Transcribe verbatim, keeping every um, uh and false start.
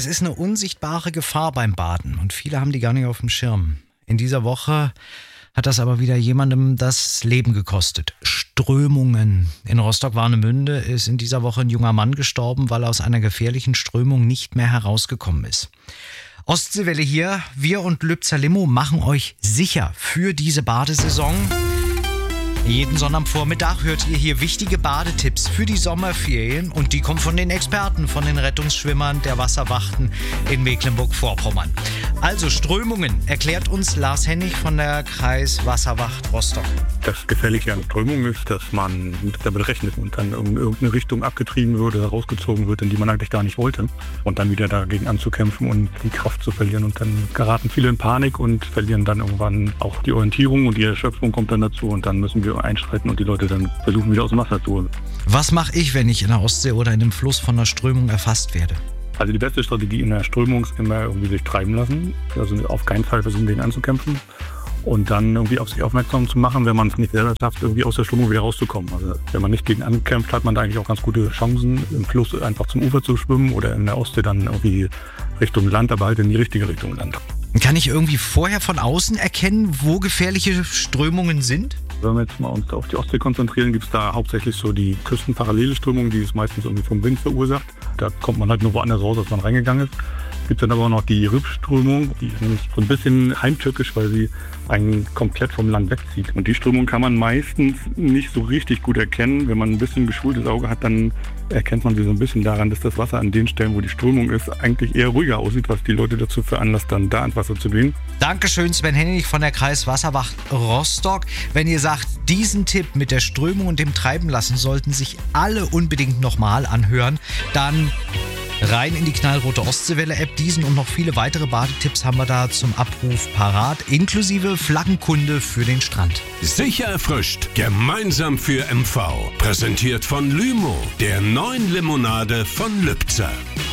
Es ist eine unsichtbare Gefahr beim Baden und viele haben die gar nicht auf dem Schirm. In dieser Woche hat das aber wieder jemandem das Leben gekostet. Strömungen. In Rostock-Warnemünde ist in dieser Woche ein junger Mann gestorben, weil er aus einer gefährlichen Strömung nicht mehr herausgekommen ist. Ostseewelle hier, wir und Lübzer Limo machen euch sicher für diese Badesaison. Jeden Sonnabendvormittag hört ihr hier wichtige Badetipps für die Sommerferien und die kommen von den Experten, von den Rettungsschwimmern der Wasserwachten in Mecklenburg-Vorpommern. Also Strömungen erklärt uns Lars Hennig von der Kreiswasserwacht Rostock. Das Gefährliche an Strömungen ist, dass man damit rechnet und dann in irgendeine Richtung abgetrieben wird oder rausgezogen wird, in die man eigentlich gar nicht wollte. Und dann wieder dagegen anzukämpfen und die Kraft zu verlieren. Und dann geraten viele in Panik und verlieren dann irgendwann auch die Orientierung und die Erschöpfung kommt dann dazu. Und dann müssen wir einschreiten und die Leute dann versuchen, wieder aus dem Wasser zu holen. Was mache ich, wenn ich in der Ostsee oder in einem Fluss von einer Strömung erfasst werde? Also die beste Strategie in der Strömung ist immer irgendwie sich treiben lassen. Also auf keinen Fall versuchen, gegen anzukämpfen. Und dann irgendwie auf sich aufmerksam zu machen, wenn man es nicht selber schafft, irgendwie aus der Strömung wieder rauszukommen. Also wenn man nicht gegen ankämpft, hat man da eigentlich auch ganz gute Chancen, im Fluss einfach zum Ufer zu schwimmen oder in der Ostsee dann irgendwie Richtung Land, aber halt in die richtige Richtung Land. Kann ich irgendwie vorher von außen erkennen, wo gefährliche Strömungen sind? Wenn wir jetzt mal uns auf die Ostsee konzentrieren, gibt es da hauptsächlich so die küstenparallele Strömung, die ist meistens irgendwie vom Wind verursacht. Da kommt man halt nur woanders raus, als man reingegangen ist. Es gibt dann aber auch noch die Rippströmung, die ist nämlich so ein bisschen heimtückisch, weil sie einen komplett vom Land wegzieht. Und die Strömung kann man meistens nicht so richtig gut erkennen. Wenn man ein bisschen geschultes Auge hat, dann erkennt man sie so ein bisschen daran, dass das Wasser an den Stellen, wo die Strömung ist, eigentlich eher ruhiger aussieht, was die Leute dazu veranlasst, dann da ans Wasser zu gehen. Dankeschön, Sven Hennig von der Kreiswasserwacht Rostock. Wenn ihr sagt, diesen Tipp mit der Strömung und dem Treiben lassen sollten sich alle unbedingt nochmal anhören, dann rein in die knallrote Ostseewelle-App. Diesen und noch viele weitere Badetipps haben wir da zum Abruf parat, inklusive Flaggenkunde für den Strand. Sicher erfrischt, gemeinsam für M V. Präsentiert von Lymo, der neuen Limonade von Lübzer.